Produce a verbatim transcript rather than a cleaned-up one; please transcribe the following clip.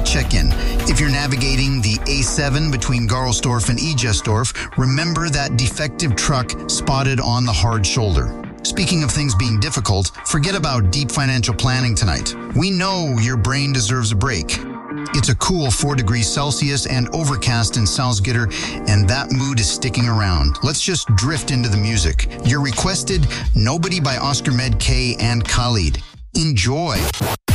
check-in. If you're navigating the A seven between Garlsdorf and Egesdorf, remember that defective truck spotted on the hard shoulder. Speaking of things being difficult, forget about deep financial planning tonight. We know your brain deserves a break. It's a cool four degrees Celsius and overcast in Salzgitter, and that mood is sticking around. Let's just drift into the music. You're requested Nobody by Oscar Med K and Khalid. Enjoy.